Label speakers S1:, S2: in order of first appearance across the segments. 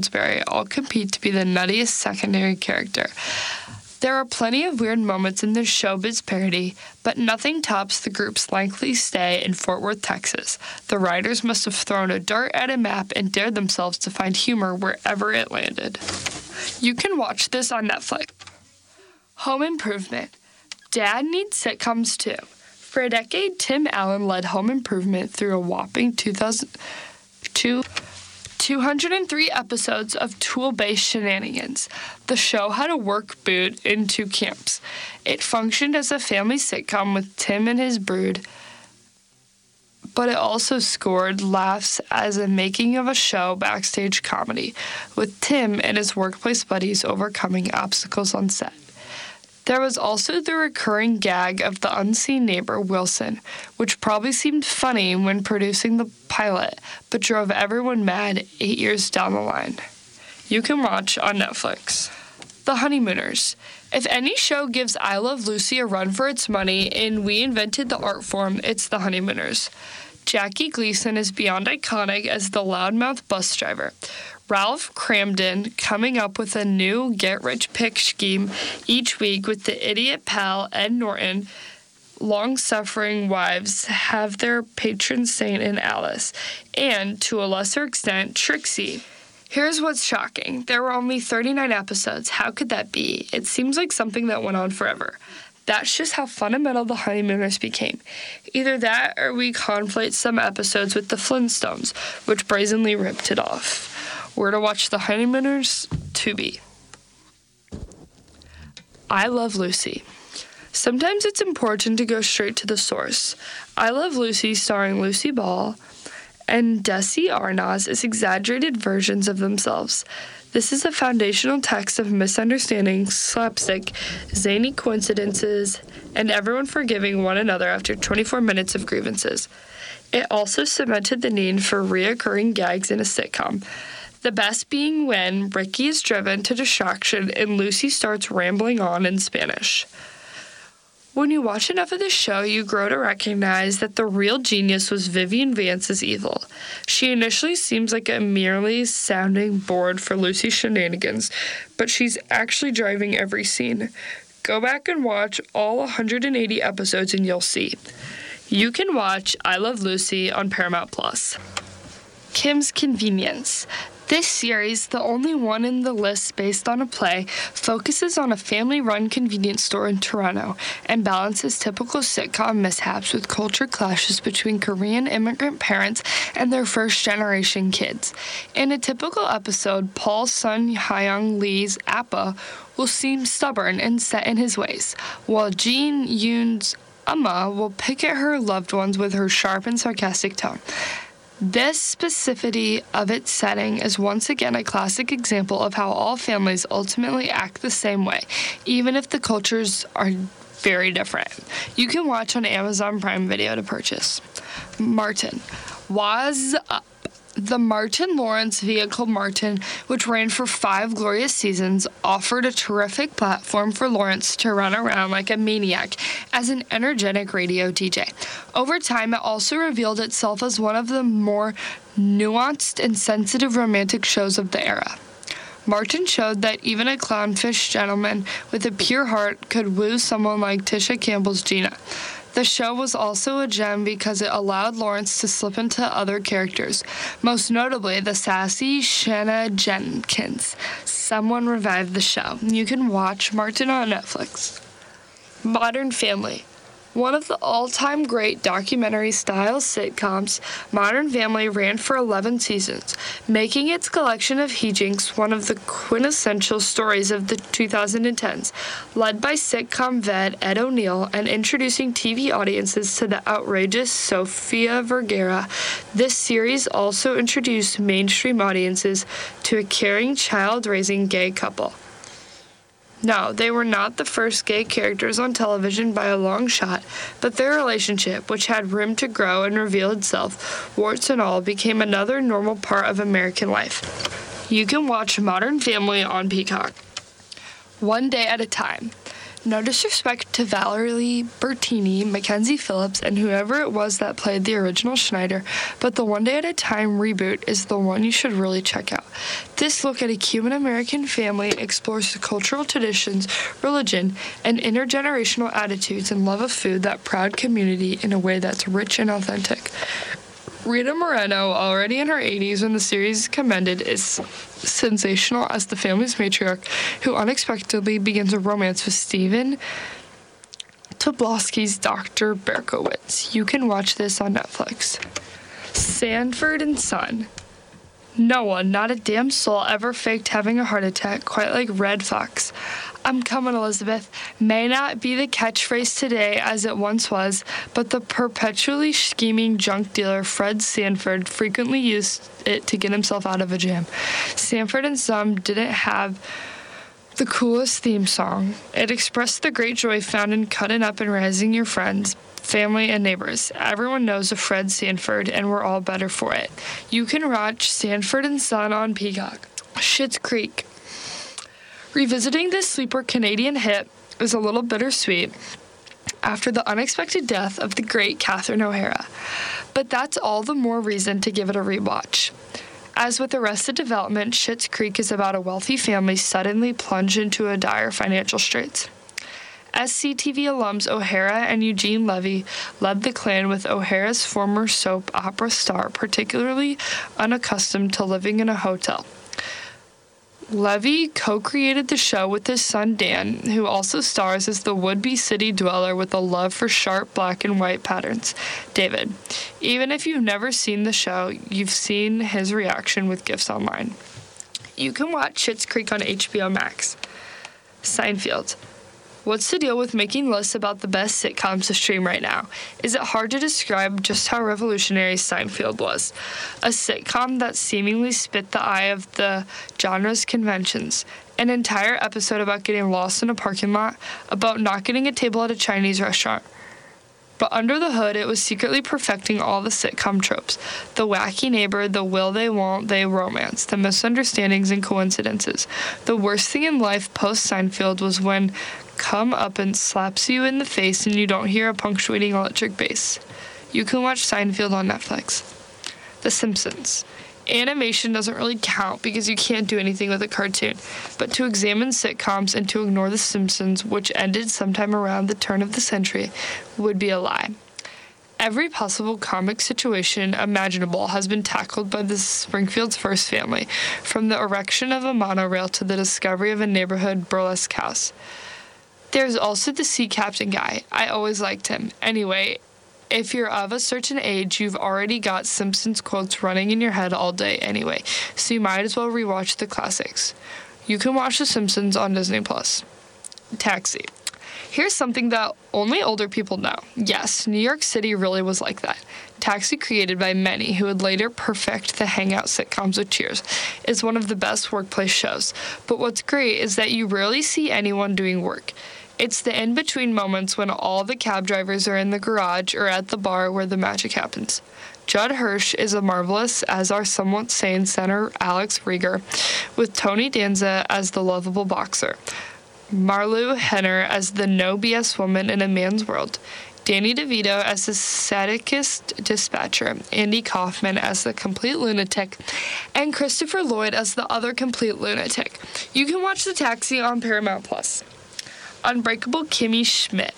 S1: Salisbury all compete to be the nuttiest secondary character. There are plenty of weird moments in this showbiz parody, but nothing tops the group's lengthy stay in Fort Worth, Texas. The writers must have thrown a dart at a map and dared themselves to find humor wherever it landed. You can watch this on Netflix. Home Improvement. Dad needs sitcoms too. For a decade, Tim Allen led Home Improvement through a whopping 203 episodes of tool-based shenanigans. The show had a work boot in 2 camps. It functioned as a family sitcom with Tim and his brood, but it also scored laughs as a making of a show backstage comedy, with Tim and his workplace buddies overcoming obstacles on set. There was also the recurring gag of the unseen neighbor, Wilson, which probably seemed funny when producing the pilot, but drove everyone mad 8 years down the line. You can watch on Netflix. The Honeymooners. If any show gives I Love Lucy a run for its money and we invented the art form, it's The Honeymooners. Jackie Gleason is beyond iconic as the loudmouth bus driver. Ralph Cramden coming up with a new get-rich-quick scheme each week with the idiot pal Ed Norton. Long-suffering wives have their patron saint in Alice, and, to a lesser extent, Trixie. Here's what's shocking. There were only 39 episodes. How could that be? It seems like something that went on forever. That's just how fundamental The Honeymooners became. Either that or we conflate some episodes with the Flintstones, which brazenly ripped it off. Where to watch The Honeymooners? Tubi. I Love Lucy. Sometimes it's important to go straight to the source. I Love Lucy, starring Lucy Ball and Desi Arnaz, is exaggerated versions of themselves. This is a foundational text of misunderstanding, slapstick, zany coincidences, and everyone forgiving one another after 24 minutes of grievances. It also cemented the need for reoccurring gags in a sitcom. The best being when Ricky is driven to distraction and Lucy starts rambling on in Spanish. When you watch enough of the show, you grow to recognize that the real genius was Vivian Vance's evil. She initially seems like a merely sounding board for Lucy's shenanigans, but she's actually driving every scene. Go back and watch all 180 episodes and you'll see. You can watch I Love Lucy on Paramount+. Kim's Convenience. This series, the only one in the list based on a play, focuses on a family-run convenience store in Toronto and balances typical sitcom mishaps with culture clashes between Korean immigrant parents and their first-generation kids. In a typical episode, Paul's son Hyung Lee's Appa will seem stubborn and set in his ways, while Jin Yoon's Amma will pick at her loved ones with her sharp and sarcastic tone. This specificity of its setting is once again a classic example of how all families ultimately act the same way, even if the cultures are very different. You can watch on Amazon Prime Video to purchase. Martin. What's up? The Martin Lawrence vehicle Martin, which ran for 5 glorious seasons, offered a terrific platform for Lawrence to run around like a maniac as an energetic radio DJ. Over time, it also revealed itself as one of the more nuanced and sensitive romantic shows of the era. Martin showed that even a clownfish gentleman with a pure heart could woo someone like Tisha Campbell's Gina. The show was also a gem because it allowed Lawrence to slip into other characters, most notably the sassy Shanna Jenkins. Someone revived the show. You can watch Martin on Netflix. Modern Family. One of the all-time great documentary-style sitcoms, Modern Family ran for 11 seasons, making its collection of hijinks one of the quintessential stories of the 2010s, led by sitcom vet Ed O'Neill and introducing TV audiences to the outrageous Sofia Vergara. This series also introduced mainstream audiences to a caring, child-raising gay couple. No, they were not the first gay characters on television by a long shot, but their relationship, which had room to grow and reveal itself, warts and all, became another normal part of American life. You can watch Modern Family on Peacock. One Day at a Time. No disrespect to Valerie Bertini, Mackenzie Phillips, and whoever it was that played the original Schneider, but the One Day at a Time reboot is the one you should really check out. This look at a Cuban-American family explores the cultural traditions, religion, and intergenerational attitudes and love of food that proud community in a way that's rich and authentic. Rita Moreno, already in her 80s when the series commended, is sensational as the family's matriarch, who unexpectedly begins a romance with Stephen Tobolsky's Dr. Berkowitz. You can watch this on Netflix. Sanford and Son. No one, not a damn soul, ever faked having a heart attack, quite like Red Fox. I'm coming, Elizabeth, may not be the catchphrase today as it once was, but the perpetually scheming junk dealer Fred Sanford frequently used it to get himself out of a jam. Sanford and Son didn't have the coolest theme song. It expressed the great joy found in cutting up and raising your friends, family, and neighbors. Everyone knows of Fred Sanford, and we're all better for it. You can watch Sanford and Son on Peacock. Schitt's Creek. Revisiting this sleeper Canadian hit is a little bittersweet after the unexpected death of the great Catherine O'Hara, but that's all the more reason to give it a rewatch. As with Arrested Development, Schitt's Creek is about a wealthy family suddenly plunged into a dire financial straits. SCTV alums O'Hara and Eugene Levy led the clan, with O'Hara's former soap opera star particularly unaccustomed to living in a hotel. Levy co-created the show with his son Dan, who also stars as the would-be city dweller with a love for sharp black and white patterns, David. Even if you've never seen the show, you've seen his reaction with GIFs online. You can watch Schitt's Creek on HBO Max. Seinfeld. What's the deal with making lists about the best sitcoms to stream right now? Is it hard to describe just how revolutionary Seinfeld was? A sitcom that seemingly spit the eye of the genre's conventions. An entire episode about getting lost in a parking lot, about not getting a table at a Chinese restaurant. But under the hood, it was secretly perfecting all the sitcom tropes. The wacky neighbor, the will they won't they romance, the misunderstandings and coincidences. The worst thing in life post-Seinfeld was when come up and slaps you in the face and you don't hear a punctuating electric bass. You can watch Seinfeld on Netflix. The Simpsons. Animation doesn't really count because you can't do anything with a cartoon, but to examine sitcoms and to ignore The Simpsons, which ended sometime around the turn of the century, would be a lie. Every possible comic situation imaginable has been tackled by the Springfield's first family, from the erection of a monorail to the discovery of a neighborhood burlesque house. There's also the sea captain guy. I always liked him. Anyway, if you're of a certain age, you've already got Simpsons quotes running in your head all day anyway, so you might as well rewatch the classics. You can watch The Simpsons on Disney+. Taxi. Here's something that only older people know. Yes, New York City really was like that. Taxi, created by many who would later perfect the hangout sitcoms with Cheers, is one of the best workplace shows. But what's great is that you rarely see anyone doing work. It's the in-between moments when all the cab drivers are in the garage or at the bar where the magic happens. Judd Hirsch is as marvelous as our somewhat sane center Alex Rieger, with Tony Danza as the lovable boxer, Marlu Henner as the no-BS woman in a man's world, Danny DeVito as the sadicist dispatcher, Andy Kaufman as the complete lunatic, and Christopher Lloyd as the other complete lunatic. You can watch The Taxi on Paramount+. Unbreakable Kimmy Schmidt.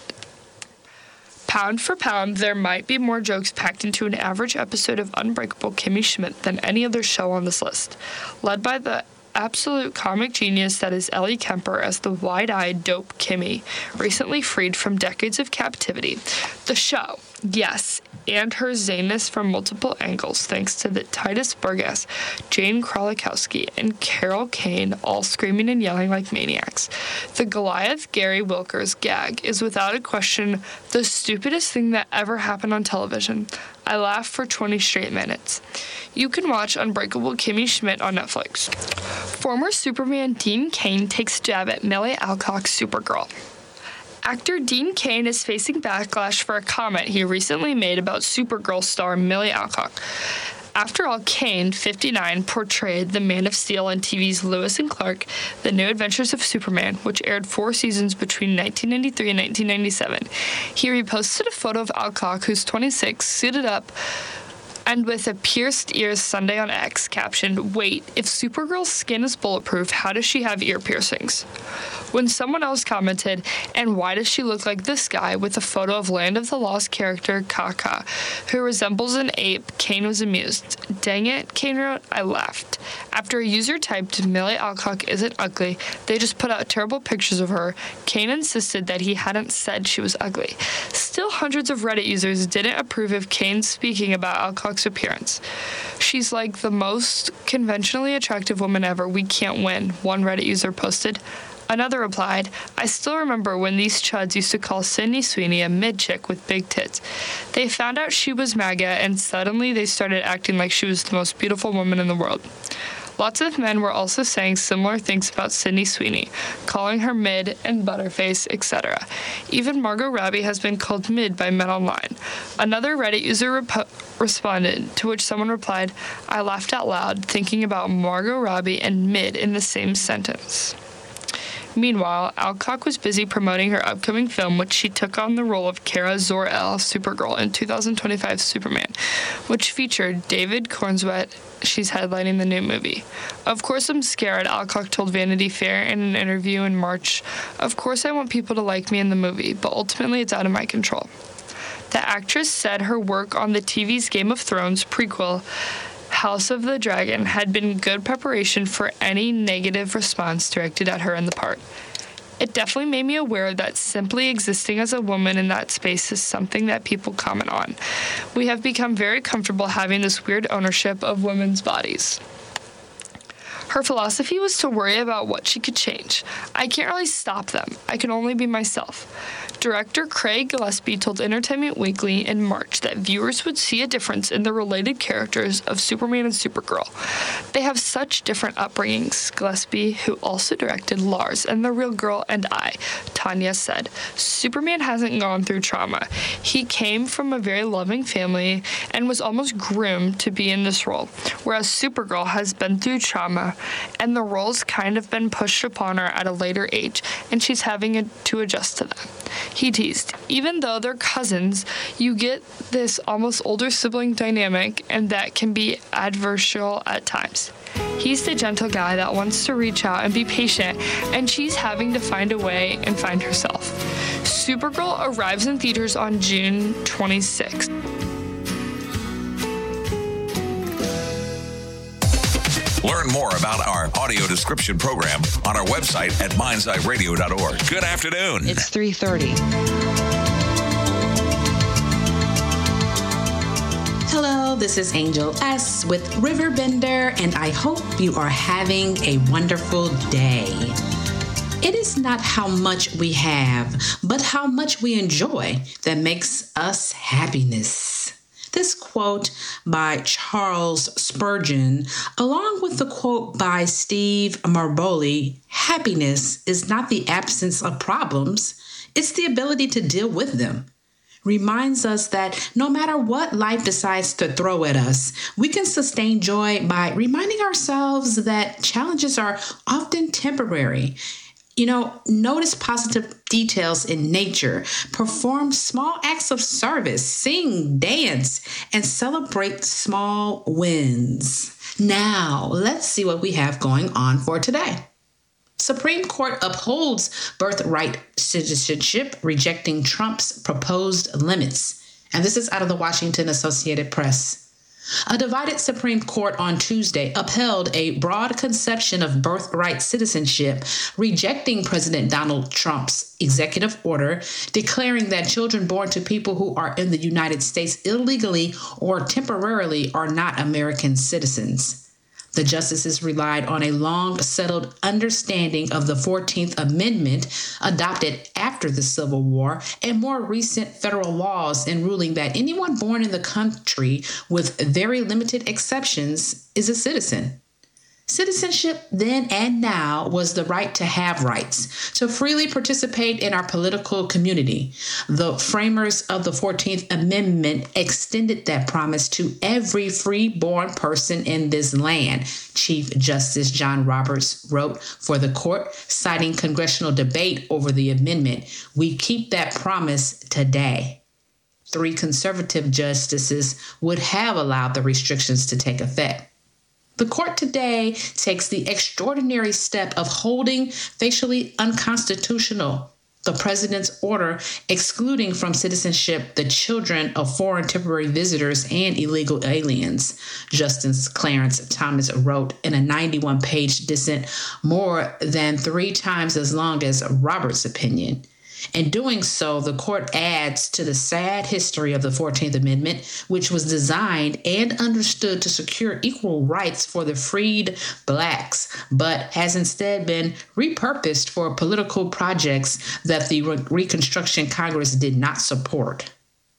S1: Pound for pound, there might be more jokes packed into an average episode of Unbreakable Kimmy Schmidt than any other show on this list. Led by the absolute comic genius that is Ellie Kemper as the wide-eyed dope Kimmy, recently freed from decades of captivity. The show, yes, and her zaniness from multiple angles thanks to the Titus Burgess, Jane Krolikowski, and Carol Kane all screaming and yelling like maniacs. The Goliath Gary Wilkers gag is without a question the stupidest thing that ever happened on television. I laughed for 20 straight minutes. You can watch Unbreakable Kimmy Schmidt on Netflix. Former Superman Dean Cain takes a jab at Millie Alcock's Supergirl. Actor Dean Cain is facing backlash for a comment he recently made about Supergirl star Millie Alcock. After all, Kane, 59, portrayed the Man of Steel on TV's Lewis and Clark, The New Adventures of Superman, which aired 4 seasons between 1993 and 1997. He reposted a photo of Alcock, who's 26, suited up and with a pierced ears Sunday on X, captioned, "Wait, if Supergirl's skin is bulletproof, how does she have ear piercings?" When someone else commented, "And why does she look like this guy?" with a photo of Land of the Lost character Kaka, who resembles an ape, Kane was amused. "Dang it," Kane wrote, "I laughed." After a user typed, "Millie Alcock isn't ugly, they just put out terrible pictures of her," Kane insisted that he hadn't said she was ugly. Still, hundreds of Reddit users didn't approve of Kane speaking about Alcock's appearance. "She's like the most conventionally attractive woman ever. We can't win," one Reddit user posted. Another replied, "I still remember when these chuds used to call Sydney Sweeney a mid-chick with big tits. They found out she was MAGA and suddenly they started acting like she was the most beautiful woman in the world." Lots of men were also saying similar things about Sydney Sweeney, calling her mid and butterface, etc. Even Margot Robbie has been called mid by men online. Another Reddit user responded, to which someone replied, "I laughed out loud thinking about Margot Robbie and mid in the same sentence." Meanwhile, Alcock was busy promoting her upcoming film, which she took on the role of Kara Zor-El, Supergirl, in 2025's Superman, which featured David Cornswet. She's headlining the new movie. "Of course I'm scared," Alcock told Vanity Fair in an interview in March. "Of course I want people to like me in the movie, but ultimately it's out of my control." The actress said her work on the TV's Game of Thrones prequel, House of the Dragon, had been good preparation for any negative response directed at her in the part. "It definitely made me aware that simply existing as a woman in that space is something that people comment on. We have become very comfortable having this weird ownership of women's bodies." Her philosophy was to worry about what she could change. "I can't really stop them. I can only be myself." Director Craig Gillespie told Entertainment Weekly in March that viewers would see a difference in the related characters of Superman and Supergirl. "They have such different upbringings," Gillespie, who also directed Lars and The Real Girl and I, Tanya said. "Superman hasn't gone through trauma. He came from a very loving family and was almost groomed to be in this role, whereas Supergirl has been through trauma, and the role's kind of been pushed upon her at a later age, and she's having to adjust to them." He teased, "Even though they're cousins, you get this almost older sibling dynamic, and that can be adversarial at times. He's the gentle guy that wants to reach out and be patient, and she's having to find a way and find herself." Supergirl arrives in theaters on June 26th.
S2: Learn more about our audio description program on our website at mindseyeradio.org. Good afternoon.
S3: It's 3:30.
S4: Hello, this is Angel S. with Riverbender, and I hope you are having a wonderful day. It is not how much we have, but how much we enjoy that makes us happiness. This quote by Charles Spurgeon, along with the quote by Steve Maraboli, "Happiness is not the absence of problems, it's the ability to deal with them," reminds us that no matter what life decides to throw at us, we can sustain joy by reminding ourselves that challenges are often temporary. Notice positive details in nature, perform small acts of service, sing, dance, and celebrate small wins. Now, let's see what we have going on for today. Supreme Court upholds birthright citizenship, rejecting Trump's proposed limits. And this is out of the Washington Associated Press. A divided Supreme Court on Tuesday upheld a broad conception of birthright citizenship, rejecting President Donald Trump's executive order declaring that children born to people who are in the United States illegally or temporarily are not American citizens. The justices relied on a long-settled understanding of the 14th Amendment adopted after the Civil War and more recent federal laws in ruling that anyone born in the country, with very limited exceptions, is a citizen. Citizenship then and now was the right to have rights, to freely participate in our political community. The framers of the 14th Amendment extended that promise to every free-born person in this land, Chief Justice John Roberts wrote for the court, citing congressional debate over the amendment. We keep that promise today. 3 conservative justices would have allowed the restrictions to take effect. The court today takes the extraordinary step of holding facially unconstitutional the president's order excluding from citizenship the children of foreign temporary visitors and illegal aliens, Justice Clarence Thomas wrote in a 91-page dissent, more than 3 times as long as Roberts' opinion. In doing so, the court adds to the sad history of the 14th Amendment, which was designed and understood to secure equal rights for the freed blacks, but has instead been repurposed for political projects that the Reconstruction Congress did not support.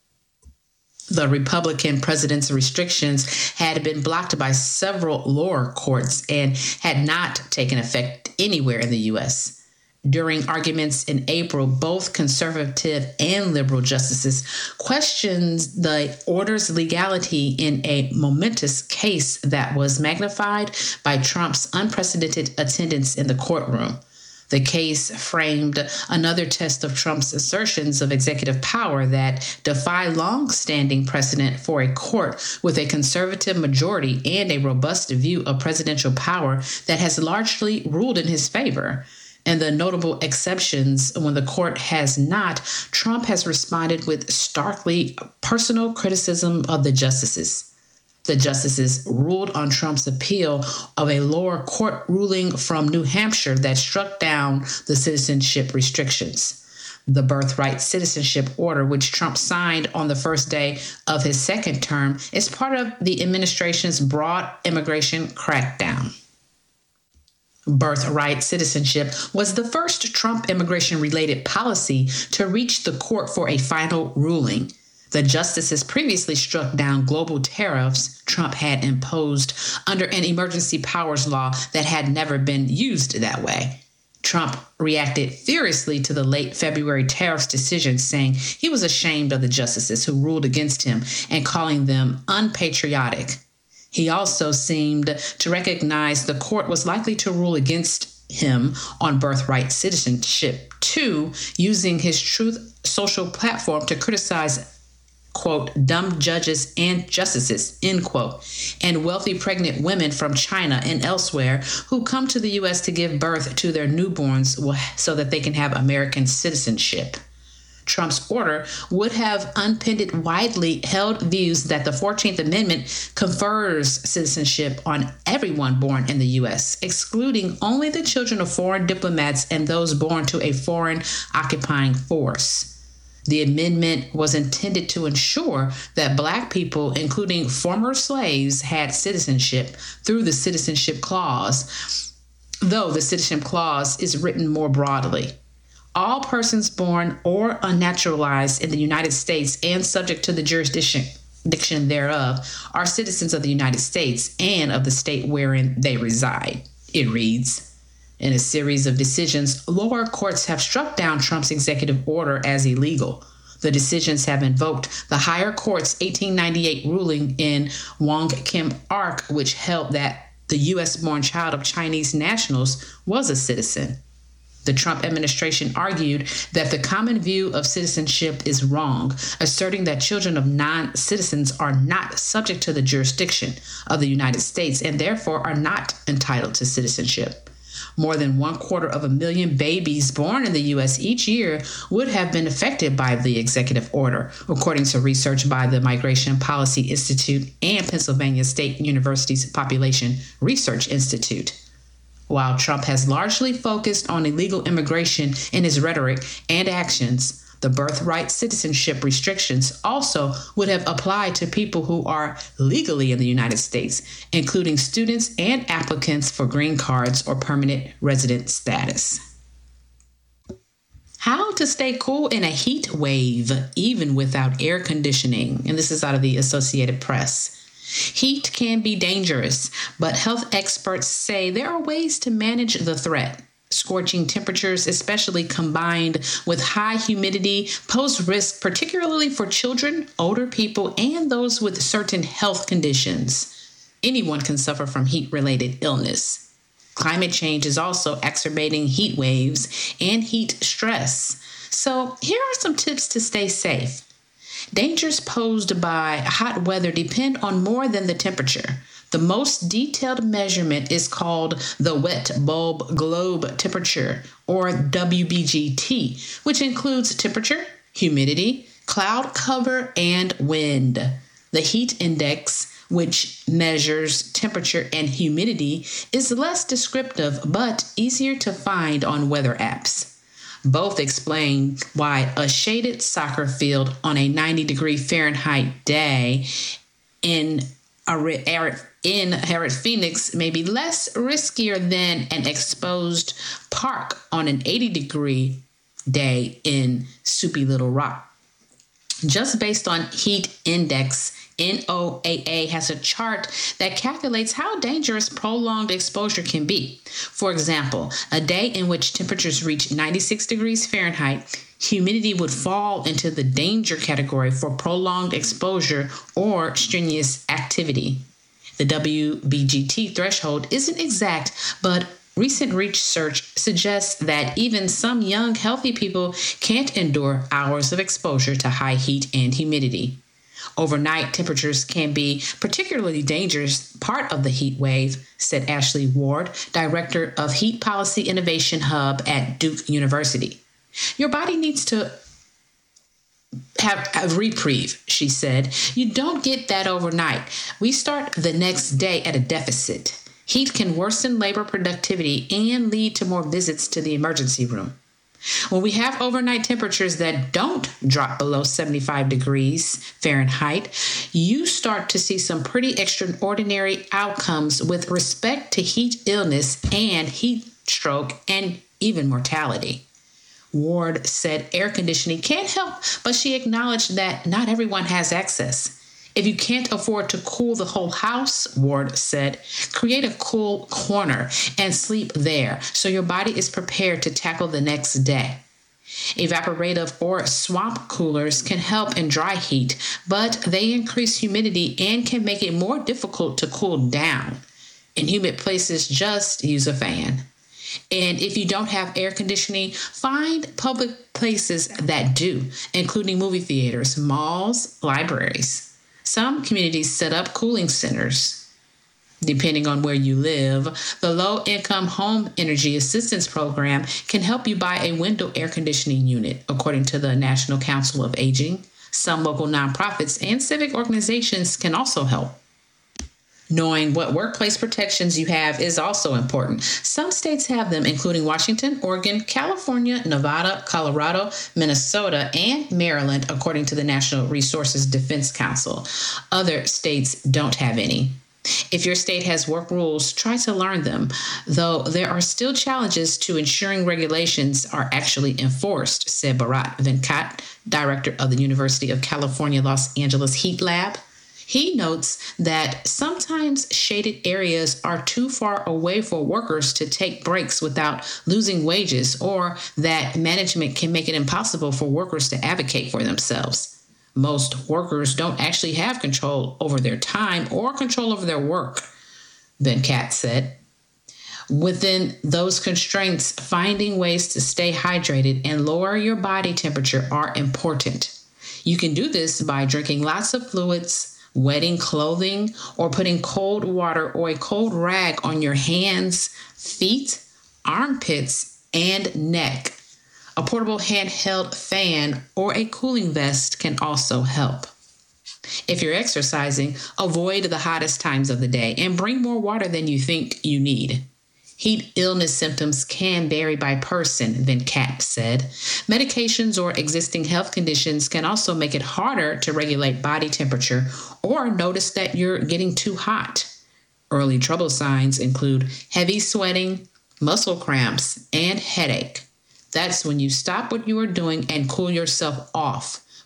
S4: The Republican president's restrictions had been blocked by several lower courts and had not taken effect anywhere in the U.S. During arguments in April, both conservative and liberal justices questioned the order's legality in a momentous case that was magnified by Trump's unprecedented attendance in the courtroom. The case framed another test of Trump's assertions of executive power that defy long-standing precedent for a court with a conservative majority and a robust view of presidential power that has largely ruled in his favor. And the notable exceptions when the court has not, Trump has responded with starkly personal criticism of the justices. The justices ruled on Trump's appeal of a lower court ruling from New Hampshire that struck down the citizenship restrictions. The birthright citizenship order, which Trump signed on the first day of his second term, is part of the administration's broad immigration crackdown. Birthright citizenship was the first Trump immigration-related policy to reach the court for a final ruling. The justices previously struck down global tariffs Trump had imposed under an emergency powers law that had never been used that way. Trump reacted furiously to the late February tariffs decision, saying he was ashamed of the justices who ruled against him and calling them unpatriotic. He also seemed to recognize the court was likely to rule against him on birthright citizenship, too, using his Truth Social platform to criticize, quote, dumb judges and justices, end quote, and wealthy pregnant women from China and elsewhere who come to the U.S. to give birth to their newborns so that they can have American citizenship. Trump's order would have unpinned widely held views that the 14th Amendment confers citizenship on everyone born in the U.S., excluding only the children of foreign diplomats and those born to a foreign occupying force. The amendment was intended to ensure that Black people, including former slaves, had citizenship through the Citizenship Clause, though the Citizenship Clause is written more broadly. All persons born or unnaturalized in the United States and subject to the jurisdiction thereof are citizens of the United States and of the state wherein they reside, it reads. In a series of decisions, lower courts have struck down Trump's executive order as illegal. The decisions have invoked the higher court's 1898 ruling in Wong Kim Ark, which held that the U.S.-born child of Chinese nationals was a citizen. The Trump administration argued that the common view of citizenship is wrong, asserting that children of non-citizens are not subject to the jurisdiction of the United States and therefore are not entitled to citizenship. More than 250,000 babies born in the U.S. each year would have been affected by the executive order, according to research by the Migration Policy Institute and Pennsylvania State University's Population Research Institute. While Trump has largely focused on illegal immigration in his rhetoric and actions, the birthright citizenship restrictions also would have applied to people who are legally in the United States, including students and applicants for green cards or permanent resident status. How to stay cool in a heat wave, even without air conditioning. And this is out of the Associated Press. Heat can be dangerous, but health experts say there are ways to manage the threat. Scorching temperatures, especially combined with high humidity, pose risk particularly for children, older people, and those with certain health conditions. Anyone can suffer from heat-related illness. Climate change is also exacerbating heat waves and heat stress. So here are some tips to stay safe. Dangers posed by hot weather depend on more than the temperature. The most detailed measurement is called the wet bulb globe temperature, or WBGT, which includes temperature, humidity, cloud cover, and wind. The heat index, which measures temperature and humidity, is less descriptive but easier to find on weather apps. Both explain why a shaded soccer field on a 90-degree Fahrenheit day in arid Phoenix may be less riskier than an exposed park on an 80-degree day in soupy Little Rock. Just based on heat index, NOAA has a chart that calculates how dangerous prolonged exposure can be. For example, a day in which temperatures reach 96 degrees Fahrenheit, humidity would fall into the danger category for prolonged exposure or strenuous activity. The WBGT threshold isn't exact, but recent research suggests that even some young, healthy people can't endure hours of exposure to high heat and humidity. Overnight temperatures can be particularly dangerous part of the heat wave, said Ashley Ward, director of Heat Policy Innovation Hub at Duke University. Your body needs to have a reprieve, she said. You don't get that overnight. We start the next day at a deficit. Heat can worsen labor productivity and lead to more visits to the emergency room. When we have overnight temperatures that don't drop below 75 degrees Fahrenheit, you start to see some pretty extraordinary outcomes with respect to heat illness and heat stroke and even mortality. Ward said air conditioning can help, but she acknowledged that not everyone has access. If you can't afford to cool the whole house, Ward said, create a cool corner and sleep there so your body is prepared to tackle the next day. Evaporative or swamp coolers can help in dry heat, but they increase humidity and can make it more difficult to cool down. In humid places, just use a fan. And if you don't have air conditioning, find public places that do, including movie theaters, malls, libraries. Some communities set up cooling centers. Depending on where you live, the Low-Income Home Energy Assistance Program can help you buy a window air conditioning unit, according to the National Council of Aging. Some local nonprofits and civic organizations can also help. Knowing what workplace protections you have is also important. Some states have them, including Washington, Oregon, California, Nevada, Colorado, Minnesota, and Maryland, according to the National Resources Defense Council. Other states don't have any. If your state has work rules, try to learn them, though there are still challenges to ensuring regulations are actually enforced, said Bharat Venkat, director of the University of California, Los Angeles Heat Lab. He notes that sometimes shaded areas are too far away for workers to take breaks without losing wages, or that management can make it impossible for workers to advocate for themselves. Most workers don't actually have control over their time or control over their work, Venkat said. Within those constraints, finding ways to stay hydrated and lower your body temperature are important. You can do this by drinking lots of fluids, wetting clothing, or putting cold water or a cold rag on your hands, feet, armpits, and neck. A portable handheld fan or a cooling vest can also help. If you're exercising, avoid the hottest times of the day and bring more water than you think you need. Heat illness symptoms can vary by person, Venkat said. Medications or existing health conditions can also make it harder to regulate body temperature or notice that you're getting too hot. Early trouble signs include heavy sweating, muscle cramps, and headache. That's when you stop what you are doing and cool yourself off.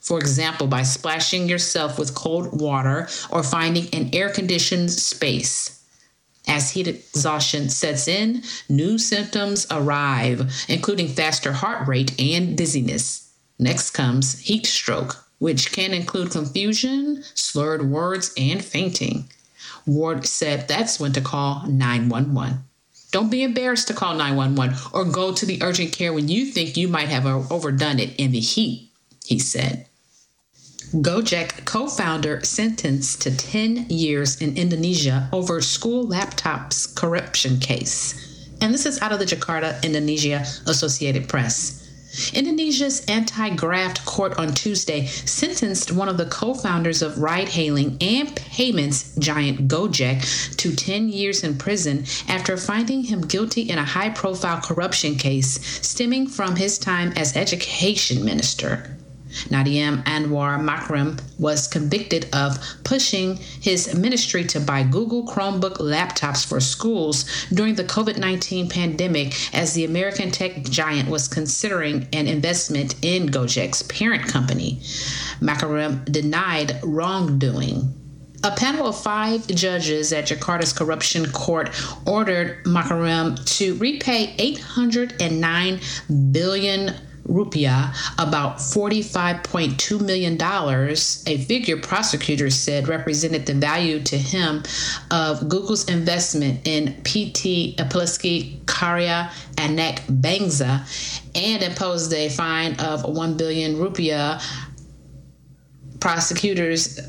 S4: For example, by splashing yourself with cold water or finding an air-conditioned space. As heat exhaustion sets in, new symptoms arrive, including faster heart rate and dizziness. Next comes heat stroke, which can include confusion, slurred words, and fainting. Ward said that's when to call 911. Don't be embarrassed to call 911 or go to the urgent care when you think you might have overdone it in the heat, he said. Gojek co-founder sentenced to 10 years in Indonesia over school laptops corruption case. And this is out of the Jakarta, Indonesia Associated Press. Indonesia's anti-graft court on Tuesday sentenced one of the co-founders of ride-hailing and payments giant Gojek to 10 years in prison after finding him guilty in a high-profile corruption case stemming from his time as education minister. Nadiem Anwar Makarim was convicted of pushing his ministry to buy Google Chromebook laptops for schools during the COVID-19 pandemic as the American tech giant was considering an investment in Gojek's parent company. Makarim denied wrongdoing. A panel of 5 judges at Jakarta's corruption court ordered Makarim to repay 809 billion rupiah, about $45.2 million, a figure prosecutors said represented the value to him of Google's investment in PT Aplikasi Karya Anak Bangsa, and imposed a fine of 1 billion rupiah. Prosecutors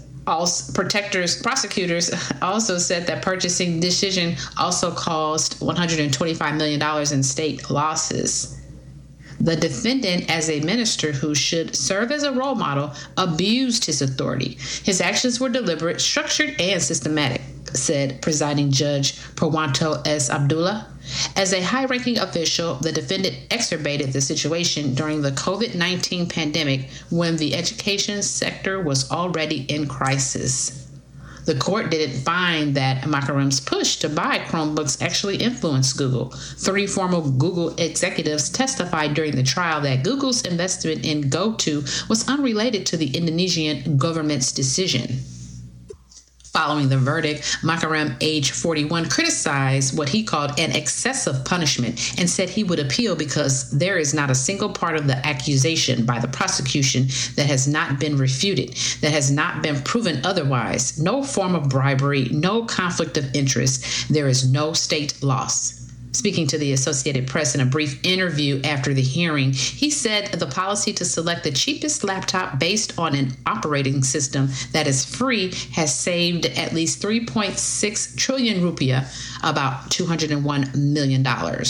S4: also said that purchasing decision also caused $125 million in state losses. The defendant, as a minister who should serve as a role model, abused his authority. His actions were deliberate, structured, and systematic, said presiding Judge Purwanto S. Abdullah. As a high-ranking official, the defendant exacerbated the situation during the COVID-19 pandemic when the education sector was already in crisis. The court didn't find that Makarim's push to buy Chromebooks actually influenced Google. 3 former Google executives testified during the trial that Google's investment in GoTo was unrelated to the Indonesian government's decision. Following the verdict, Makarim, age 41, criticized what he called an excessive punishment and said he would appeal because there is not a single part of the accusation by the prosecution that has not been refuted, that has not been proven otherwise. No form of bribery, no conflict of interest. There is no state loss. Speaking to the Associated Press in a brief interview after the hearing, he said the policy to select the cheapest laptop based on an operating system that is free has saved at least 3.6 trillion rupiah, about $201 million.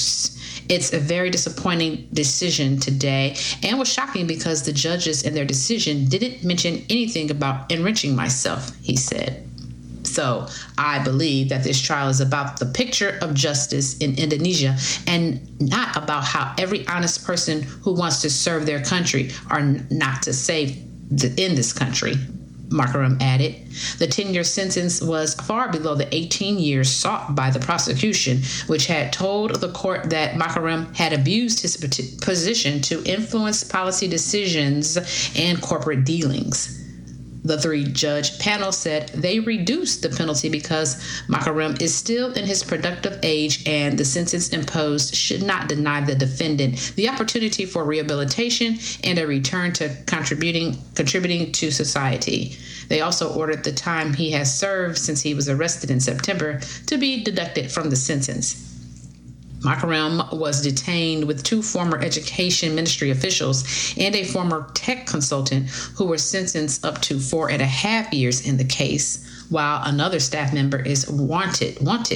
S4: It's a very disappointing decision today and was shocking because the judges in their decision didn't mention anything about enriching myself, he said. So I believe that this trial is about the picture of justice in Indonesia and not about how every honest person who wants to serve their country are not to save in this country, Makarim added. The 10-year sentence was far below the 18 years sought by the prosecution, which had told the court that Makarim had abused his position to influence policy decisions and corporate dealings. The 3-judge panel said they reduced the penalty because Makarim is still in his productive age and the sentence imposed should not deny the defendant the opportunity for rehabilitation and a return to contributing to society. They also ordered the time he has served since he was arrested in September to be deducted from the sentence. Makarim was detained with 2 former education ministry officials and a former tech consultant who were sentenced up to 4.5 years in the case, while another staff member is wanted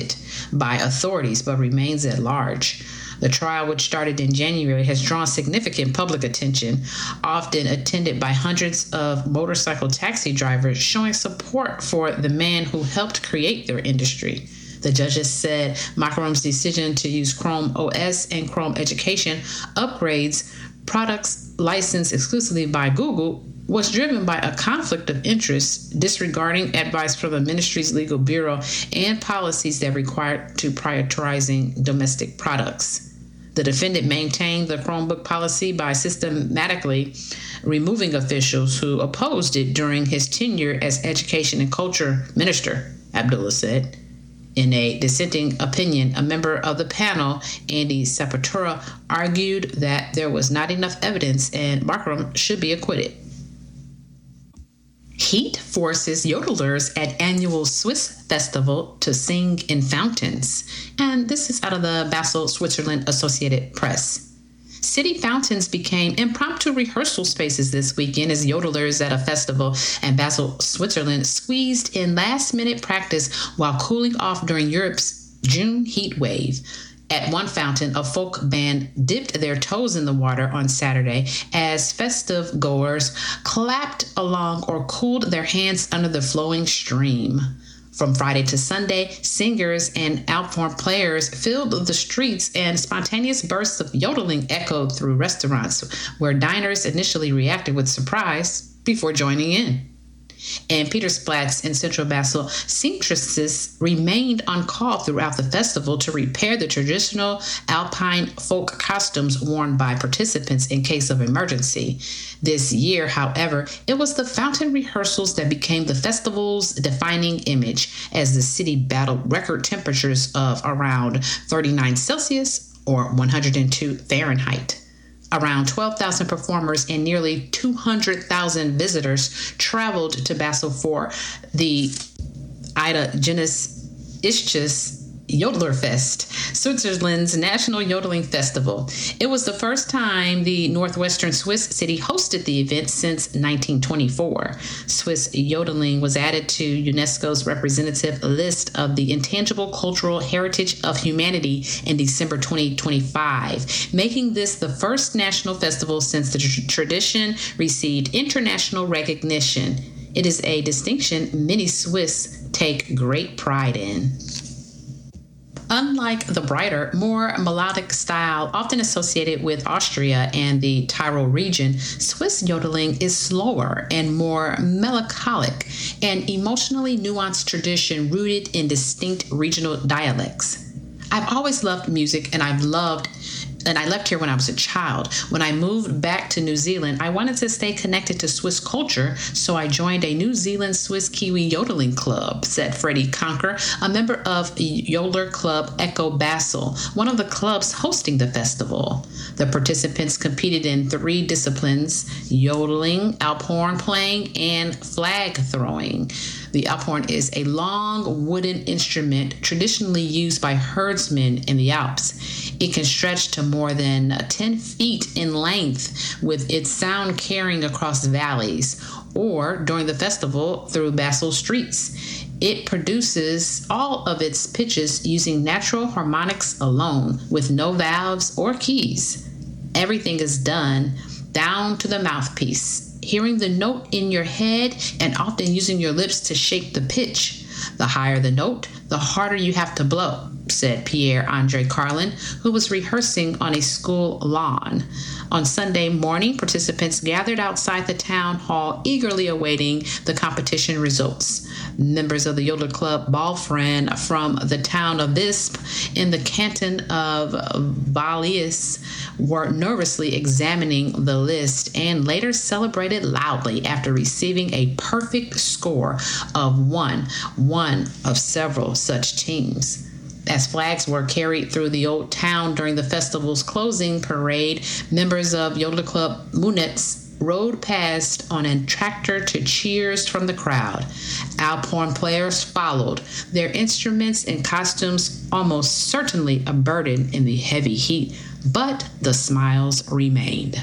S4: by authorities but remains at large. The trial, which started in January, has drawn significant public attention, often attended by hundreds of motorcycle taxi drivers showing support for the man who helped create their industry. The judges said Makarim's decision to use Chrome OS and Chrome Education upgrades products licensed exclusively by Google was driven by a conflict of interest, disregarding advice from the ministry's legal bureau and policies that required to prioritizing domestic products. The defendant maintained the Chromebook policy by systematically removing officials who opposed it during his tenure as Education and Culture Minister, Abdullah said. In a dissenting opinion, a member of the panel, Andy Sapatura, argued that there was not enough evidence and Markram should be acquitted. Heat forces yodelers at annual Swiss festival to sing in fountains. And this is out of the Basel, Switzerland Associated Press. City fountains became impromptu rehearsal spaces this weekend as yodelers at a festival in Basel, Switzerland squeezed in last-minute practice while cooling off during Europe's June heat wave. At one fountain, a folk band dipped their toes in the water on Saturday as festive goers clapped along or cooled their hands under the flowing stream. From Friday to Sunday, singers and Alphorn players filled the streets and spontaneous bursts of yodeling echoed through restaurants where diners initially reacted with surprise before joining in. In Petersplatz in central Basel, seamstresses remained on call throughout the festival to repair the traditional Alpine folk costumes worn by participants in case of emergency. This year, however, it was the fountain rehearsals that became the festival's defining image as the city battled record temperatures of around 39 Celsius or 102 Fahrenheit. Around 12,000 performers and nearly 200,000 visitors traveled to Basel for the Ida Genus Ischus Yodelerfest, Switzerland's national yodeling festival. It was the first time the northwestern Swiss city hosted the event since 1924. Swiss yodeling was added to UNESCO's representative list of the intangible cultural heritage of humanity in December 2025, making this the first national festival since the tradition received international recognition. It is a distinction many Swiss take great pride in. Unlike the brighter, more melodic style often associated with Austria and the Tyrol region, Swiss yodeling is slower and more melancholic, an emotionally nuanced tradition rooted in distinct regional dialects. I've always loved music, and I left here when I was a child. When I moved back to New Zealand, I wanted to stay connected to Swiss culture, so I joined a New Zealand Swiss Kiwi yodeling club, said Freddie Conker, a member of Yodeler Club Echo Basel, one of the clubs hosting the festival. The participants competed in 3 disciplines: yodeling, alphorn playing, and flag throwing. The alphorn is a long wooden instrument traditionally used by herdsmen in the Alps. It can stretch to more than 10 feet in length, with its sound carrying across valleys or during the festival through Basel streets. It produces all of its pitches using natural harmonics alone, with no valves or keys. Everything is done down to the mouthpiece, hearing the note in your head and often using your lips to shape the pitch. The higher the note, the harder you have to blow, said Pierre-Andre Carlin, who was rehearsing on a school lawn. On Sunday morning, participants gathered outside the town hall, eagerly awaiting the competition results. Members of the Yodeler Club Balfran from the town of Visp in the canton of Valais were nervously examining the list and later celebrated loudly after receiving a perfect score of one of several such teams. As flags were carried through the old town during the festival's closing parade, members of Yodeler Club Munitz rode past on a tractor to cheers from the crowd. Alphorn players followed, their instruments and costumes almost certainly a burden in the heavy heat, but the smiles remained.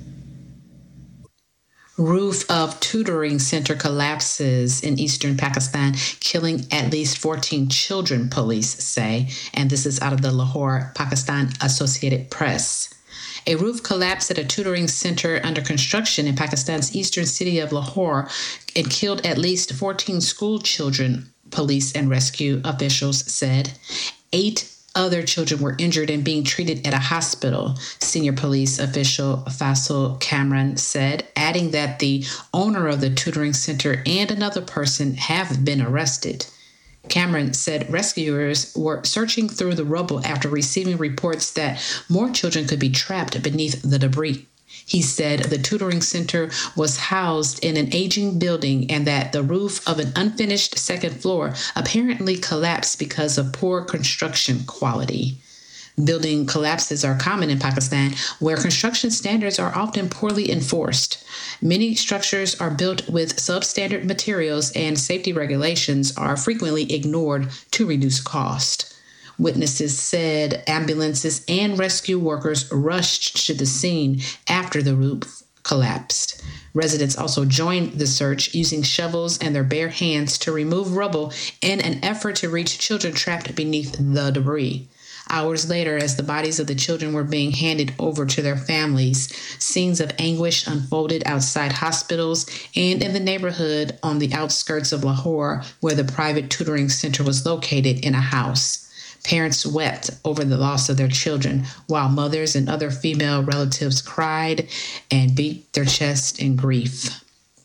S4: Roof of tutoring center collapses in eastern Pakistan, killing at least 14 children, police say, and this is out of the Lahore, Pakistan Associated Press. A roof collapsed at a tutoring center under construction in Pakistan's eastern city of Lahore and killed at least 14 school children, police and rescue officials said. 8 other children were injured and being treated at a hospital, senior police official Faisal Kamran said, adding that the owner of the tutoring center and another person have been arrested. Cameron said rescuers were searching through the rubble after receiving reports that more children could be trapped beneath the debris. He said the tutoring center was housed in an aging building and that the roof of an unfinished second floor apparently collapsed because of poor construction quality. Building collapses are common in Pakistan, where construction standards are often poorly enforced. Many structures are built with substandard materials, and safety regulations are frequently ignored to reduce cost. Witnesses said ambulances and rescue workers rushed to the scene after the roof collapsed. Residents also joined the search, using shovels and their bare hands to remove rubble in an effort to reach children trapped beneath the debris. Hours later, as the bodies of the children were being handed over to their families, scenes of anguish unfolded outside hospitals and in the neighborhood on the outskirts of Lahore, where the private tutoring center was located in a house. Parents wept over the loss of their children, while mothers and other female relatives cried and beat their chests in grief.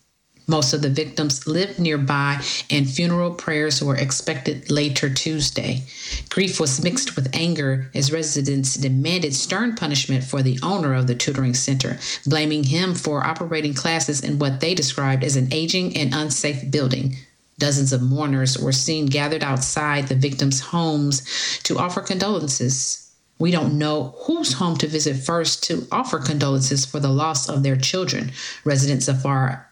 S4: Most of the victims lived nearby, and funeral prayers were expected later Tuesday. Grief was mixed with anger as residents demanded stern punishment for the owner of the tutoring center, blaming him for operating classes in what they described as an aging and unsafe building. Dozens of mourners were seen gathered outside the victims' homes to offer condolences. We don't know whose home to visit first to offer condolences for the loss of their children, resident Zafar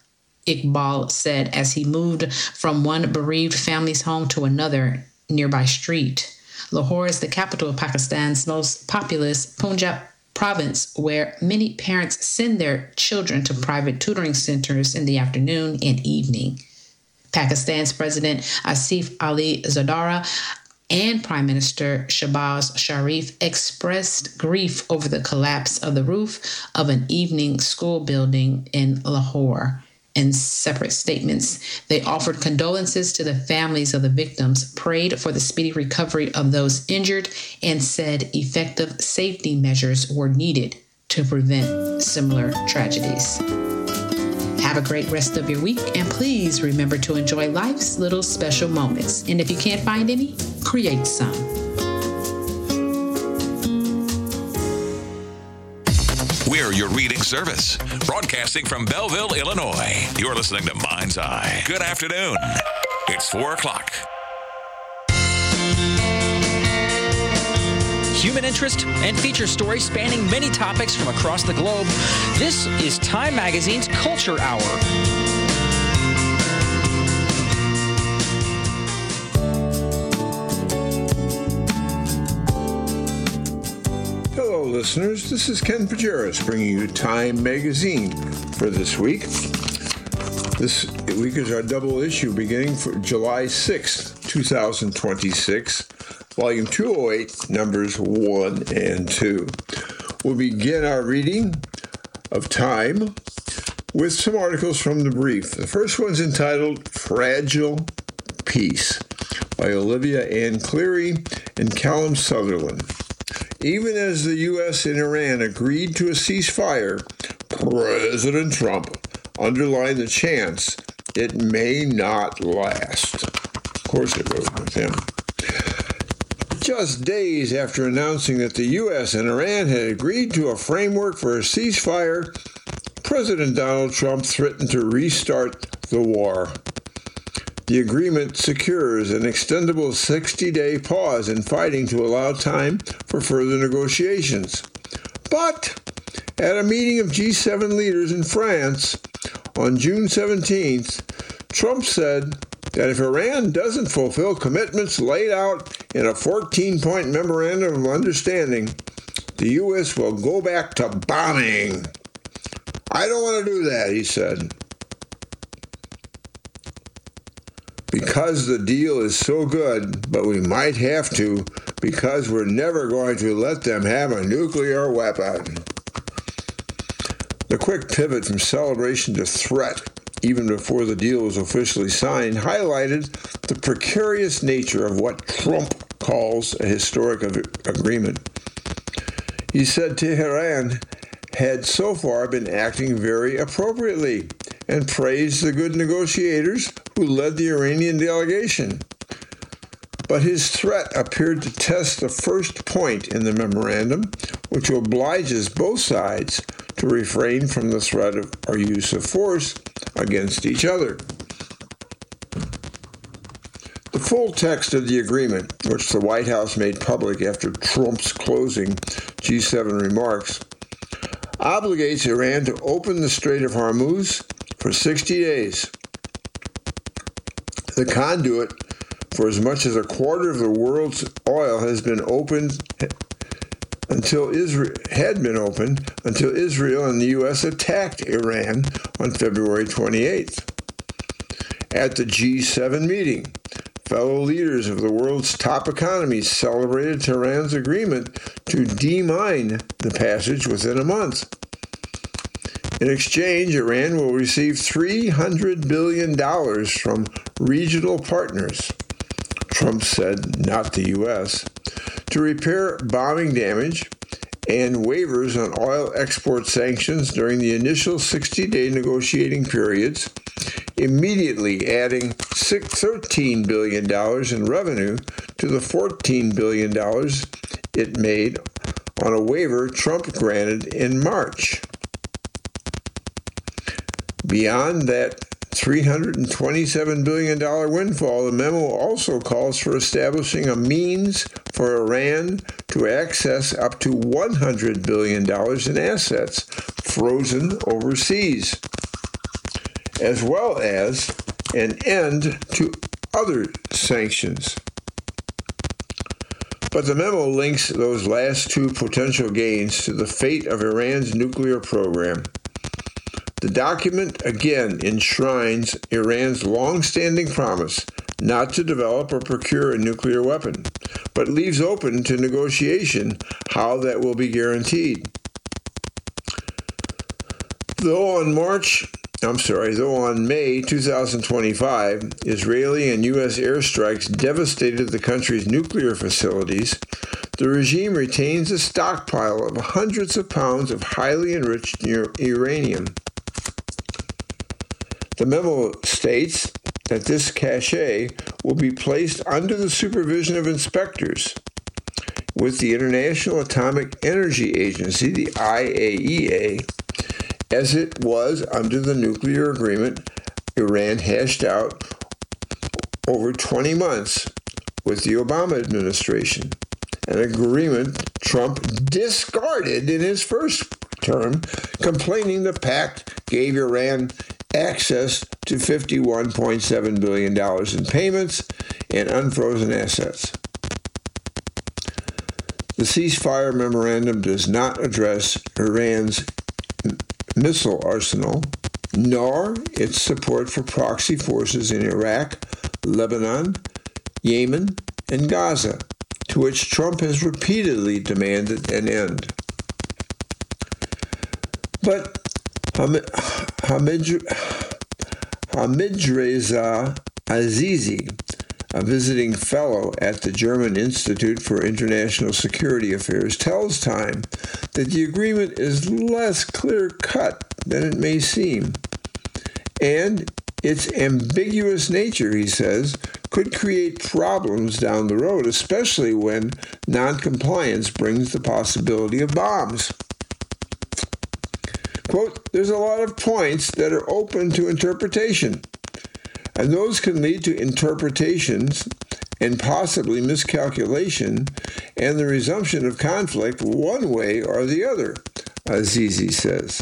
S4: Iqbal said as he moved from one bereaved family's home to another nearby street. Lahore is the capital of Pakistan's most populous Punjab province, where many parents send their children to private tutoring centers in the afternoon and evening. Pakistan's President Asif Ali Zardari and Prime Minister Shehbaz Sharif expressed grief over the collapse of the roof of an evening school building in Lahore. In separate statements, they offered condolences to the families of the victims, prayed for the speedy recovery of those injured, and said effective safety measures were needed to prevent similar tragedies. Have a great rest of your week, and please remember to enjoy life's little special moments. And if you can't find any, create some.
S2: We're your reading service, broadcasting from Belleville, Illinois. You're listening to Mind's Eye. Good afternoon. It's 4 o'clock.
S3: Human interest and feature stories spanning many topics from across the globe. This is Time Magazine's Culture Hour.
S5: Hello, listeners. This is Ken Pajeras bringing you Time Magazine for this week. This week is our double issue beginning for July 6th, 2026, Volume 208, Numbers 1 and 2. We'll begin our reading of Time with some articles from the brief. The first one's entitled Fragile Peace by Olivia Ann Cleary and Callum Sutherland. Even as the U.S. and Iran agreed to a ceasefire, President Trump underlined the chance it may not last. Of course it wrote with him. Just days after announcing that the U.S. and Iran had agreed to a framework for a ceasefire, President Donald Trump threatened to restart the war. The agreement secures an extendable 60-day pause in fighting to allow time for further negotiations. But at a meeting of G7 leaders in France on June 17th, Trump said that if Iran doesn't fulfill commitments laid out in a 14-point memorandum of understanding, the U.S. will go back to bombing. I don't want to do that, he said. Because the deal is so good, but we might have to, because we're never going to let them have a nuclear weapon. The quick pivot from celebration to threat, even before the deal was officially signed, highlighted the precarious nature of what Trump calls a historic agreement. He said Tehran had so far been acting very appropriately and praised the good negotiators who led the Iranian delegation. But his threat appeared to test the first point in the memorandum, which obliges both sides to refrain from the threat of or use of force against each other. The full text of the agreement, which the White House made public after Trump's closing G7 remarks, obligates Iran to open the Strait of Hormuz for 60 days. The conduit for as much as a quarter of the world's oil has been opened until Israel and the U.S. attacked Iran on February 28th. At the G7 meeting, fellow leaders of the world's top economies celebrated Tehran's agreement to demine the passage within a month. In exchange, Iran will receive $300 billion from regional partners, Trump said, not the U.S., to repair bombing damage and waivers on oil export sanctions during the initial 60-day negotiating periods, immediately adding $13 billion in revenue to the $14 billion it made on a waiver Trump granted in March. Beyond that $327 billion windfall, the memo also calls for establishing a means for Iran to access up to $100 billion in assets frozen overseas, as well as an end to other sanctions. But the memo links those last two potential gains to the fate of Iran's nuclear program. The document again enshrines Iran's long-standing promise not to develop or procure a nuclear weapon, but leaves open to negotiation how that will be guaranteed. Though on May 2025, Israeli and U.S. airstrikes devastated the country's nuclear facilities, the regime retains a stockpile of hundreds of pounds of highly enriched uranium. The memo states that this cache will be placed under the supervision of inspectors with the International Atomic Energy Agency, the IAEA, as it was under the nuclear agreement Iran hashed out over 20 months with the Obama administration, an agreement Trump discarded in his first term, complaining the pact gave Iran access to $51.7 billion in payments and unfrozen assets. The ceasefire memorandum does not address Iran's missile arsenal, nor its support for proxy forces in Iraq, Lebanon, Yemen, and Gaza, to which Trump has repeatedly demanded an end. But Hamidreza Azizi, a visiting fellow at the German Institute for International Security Affairs, tells Time that the agreement is less clear-cut than it may seem, and its ambiguous nature, he says, could create problems down the road, especially when noncompliance brings the possibility of bombs. Quote, there's a lot of points that are open to interpretation, and those can lead to interpretations and possibly miscalculation and the resumption of conflict one way or the other, Azizi says.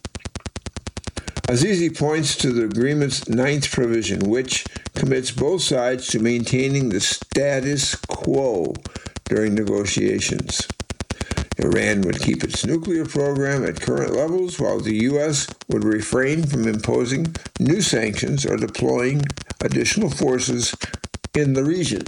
S5: Azizi points to the agreement's ninth provision, which commits both sides to maintaining the status quo during negotiations. Iran would keep its nuclear program at current levels, while the U.S. would refrain from imposing new sanctions or deploying additional forces in the region.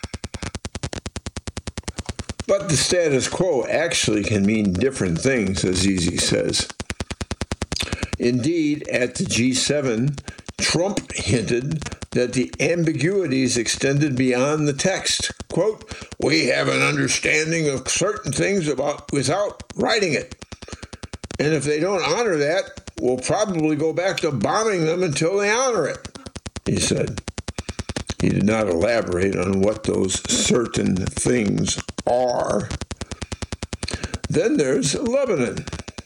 S5: But the status quo actually can mean different things, Azizi says. Indeed, at the G7, Trump hinted that the ambiguities extended beyond the text. Quote, we have an understanding of certain things without writing it. And if they don't honor that, we'll probably go back to bombing them until they honor it, he said. He did not elaborate on what those certain things are. Then there's Lebanon.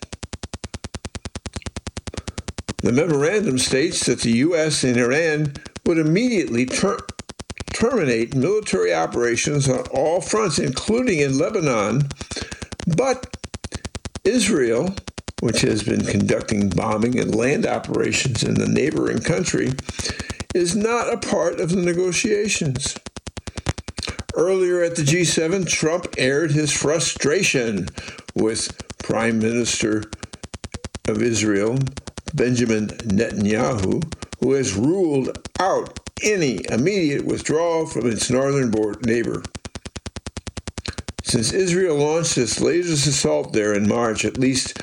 S5: The memorandum states that the U.S. and Iran would immediately terminate military operations on all fronts, including in Lebanon, but Israel, which has been conducting bombing and land operations in the neighboring country, is not a part of the negotiations. Earlier at the G7, Trump aired his frustration with Prime Minister of Israel, Benjamin Netanyahu, who has ruled out any immediate withdrawal from its northern neighbor. Since Israel launched its latest assault there in March, at least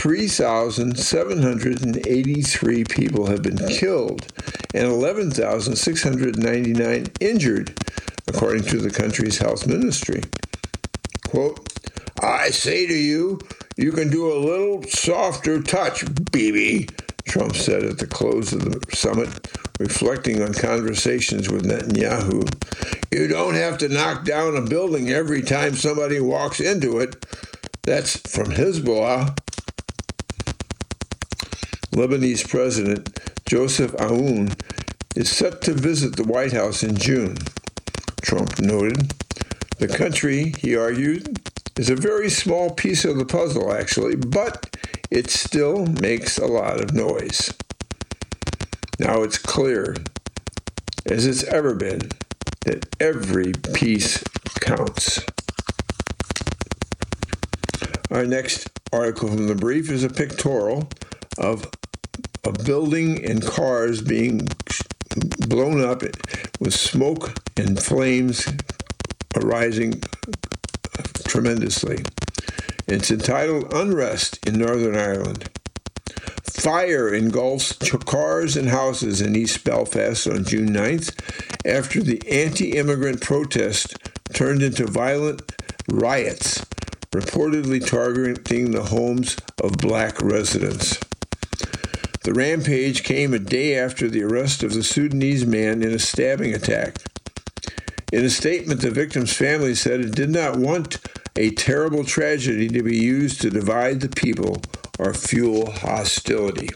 S5: 3,783 people have been killed and 11,699 injured, according to the country's health ministry. Quote, "I say to you, you can do a little softer touch, Bibi," Trump said at the close of the summit, reflecting on conversations with Netanyahu. "You don't have to knock down a building every time somebody walks into it." That's from Hezbollah. Lebanese President Joseph Aoun is set to visit the White House in June, Trump noted. The country, he argued, is a very small piece of the puzzle, actually, but it still makes a lot of noise. Now it's clear, as it's ever been, that every piece counts. Our next article from the brief is a pictorial of a building and cars being blown up with smoke and flames arising tremendously. It's entitled Unrest in Northern Ireland. Fire engulfs cars and houses in East Belfast on June 9th after the anti-immigrant protest turned into violent riots, reportedly targeting the homes of black residents. The rampage came a day after the arrest of the Sudanese man in a stabbing attack. In a statement, the victim's family said it did not want a terrible tragedy to be used to divide the people or fuel hostility.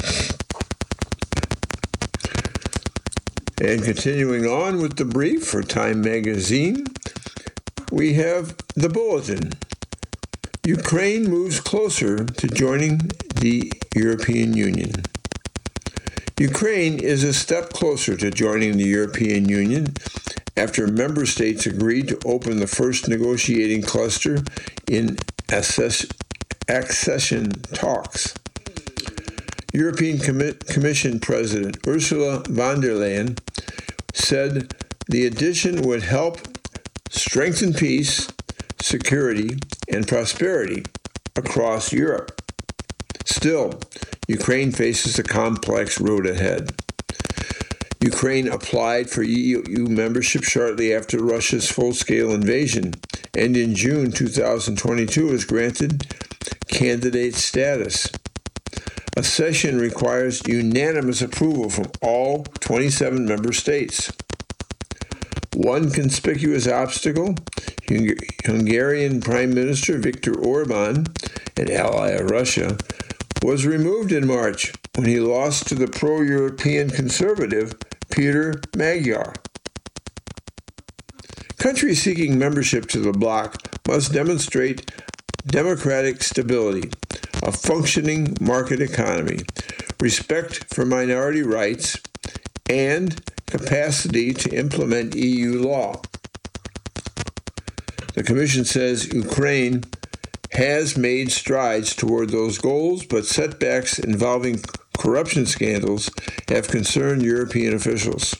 S5: And continuing on with the brief for Time Magazine, we have the bulletin. Ukraine moves closer to joining the European Union. Ukraine is a step closer to joining the European Union after member states agreed to open the first negotiating cluster in accession talks. European Commission President Ursula von der Leyen said the addition would help strengthen peace, security, and prosperity across Europe. Still, Ukraine faces a complex road ahead. Ukraine applied for EU membership shortly after Russia's full-scale invasion, and in June 2022 was granted candidate status. Accession requires unanimous approval from all 27 member states. One conspicuous obstacle, Hungarian Prime Minister Viktor Orban, an ally of Russia, was removed in March when he lost to the pro-European conservative Peter Magyar. Countries seeking membership to the bloc must demonstrate democratic stability, a functioning market economy, respect for minority rights, and capacity to implement EU law. The Commission says Ukraine has made strides toward those goals, but setbacks involving corruption scandals have concerned European officials.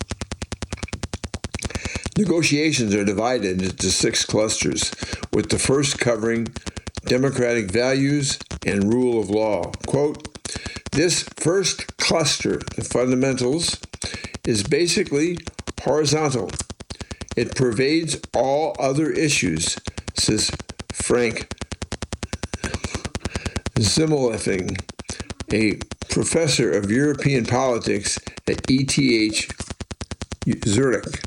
S5: Negotiations are divided into 6 clusters, with the first covering democratic values and rule of law. Quote, "This first cluster, the fundamentals, is basically horizontal. It pervades all other issues," says Frank Zimmeleffing, a professor of European politics at ETH Zurich.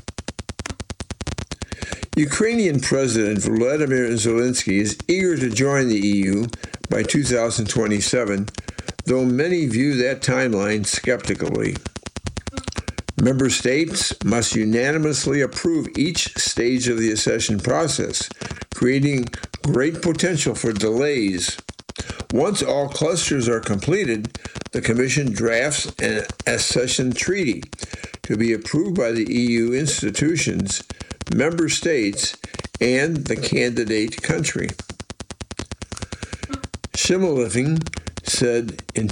S5: Ukrainian President Volodymyr Zelensky is eager to join the EU by 2027, though many view that timeline skeptically. Member states must unanimously approve each stage of the accession process, creating great potential for delays. Once all clusters are completed, the Commission drafts an accession treaty to be approved by the EU institutions, member states, and the candidate country. Shimmelifing said in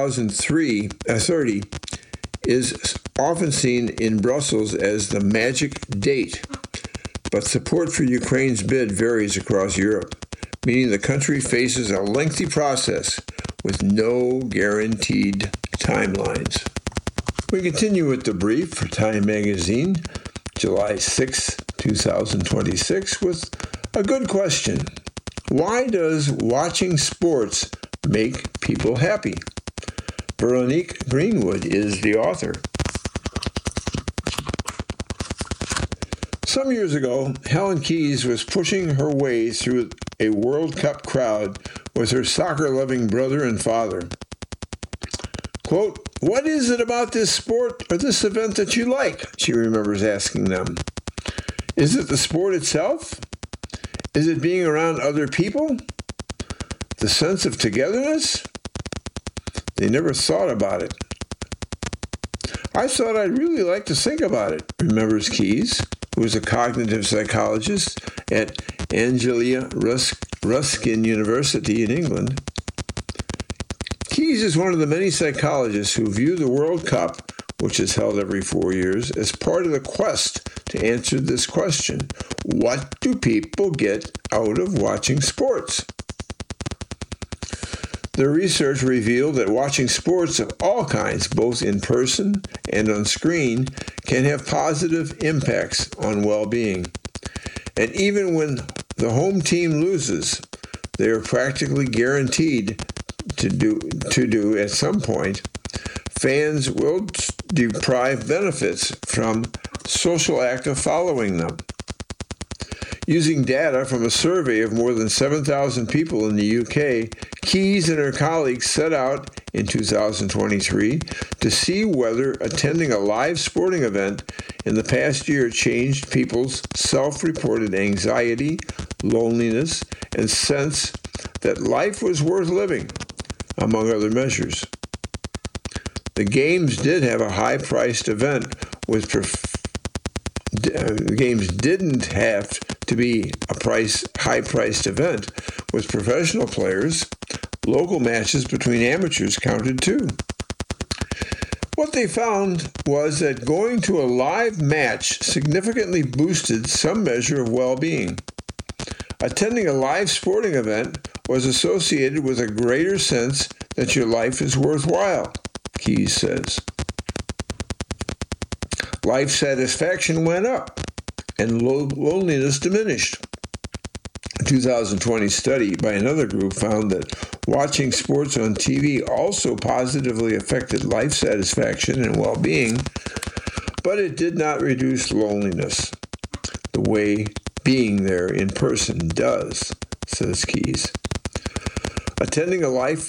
S5: 2030 is often seen in Brussels as the magic date, but support for Ukraine's bid varies across Europe, meaning the country faces a lengthy process with no guaranteed timelines. We continue with the brief for Time Magazine, July 6, 2026, with a good question. Why does watching sports make people happy? Veronique Greenwood is the author. Some years ago, Helen Keyes was pushing her way through a World Cup crowd with her soccer-loving brother and father. Quote, "What is it about this sport or this event that you like?" she remembers asking them. Is it the sport itself? Is it being around other people? The sense of togetherness? They never thought about it. I thought I'd really like to think about it, remembers Keyes, who is a cognitive psychologist at Anglia Ruskin University in England. Keyes is one of the many psychologists who view the World Cup, which is held every 4 years, as part of the quest to answer this question. What do people get out of watching sports? Their research revealed that watching sports of all kinds, both in person and on screen, can have positive impacts on well-being. And even when the home team loses, they are practically guaranteed to do at some point. Fans will derive benefits from social act of following them. Using data from a survey of more than 7,000 people in the UK, Keyes and her colleagues set out in 2023 to see whether attending a live sporting event in the past year changed people's self-reported anxiety, loneliness, and sense that life was worth living, among other measures. The Games did have a high-priced event with the Games didn't have to be a high-priced event. With professional players, local matches between amateurs counted too. What they found was that going to a live match significantly boosted some measure of well-being. Attending a live sporting event was associated with a greater sense that your life is worthwhile, Keyes says. Life satisfaction went up, and loneliness diminished. A 2020 study by another group found that watching sports on TV also positively affected life satisfaction and well-being, but it did not reduce loneliness the way being there in person does, says Keyes. Attending a live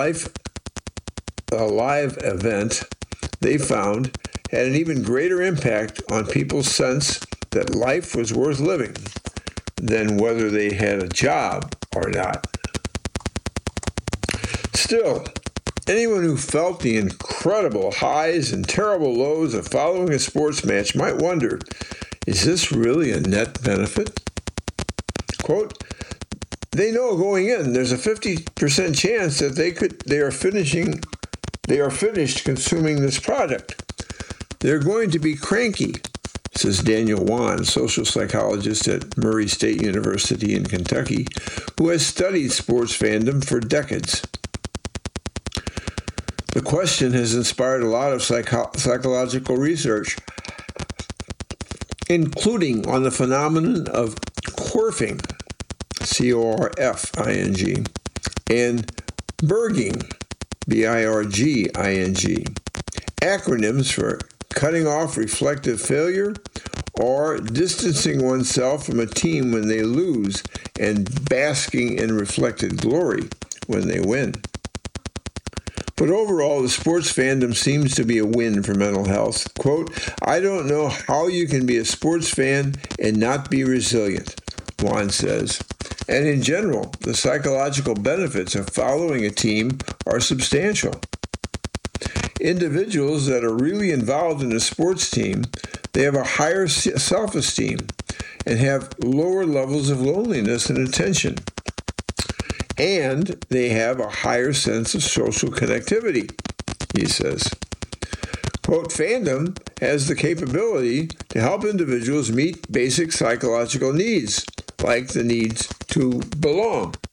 S5: event, they found, had an even greater impact on people's sense that life was worth living than whether they had a job or not. Still, anyone who felt the incredible highs and terrible lows of following a sports match might wonder, is this really a net benefit? Quote, they know going in there's a 50% chance that they are finished consuming this product. They're going to be cranky, says Daniel Wan, social psychologist at Murray State University in Kentucky, who has studied sports fandom for decades. The question has inspired a lot of psychological research, including on the phenomenon of corfing, C-O-R-F-I-N-G, and birging, B-I-R-G-I-N-G, acronyms for cutting off reflective failure, or distancing oneself from a team when they lose and basking in reflected glory when they win. But overall, the sports fandom seems to be a win for mental health. Quote, "I don't know how you can be a sports fan and not be resilient," Juan says. And in general, the psychological benefits of following a team are substantial. Individuals that are really involved in a sports team, they have a higher self-esteem and have lower levels of loneliness and attention. And they have a higher sense of social connectivity, he says. Quote, "Fandom has the capability to help individuals meet basic psychological needs, like the needs to belong."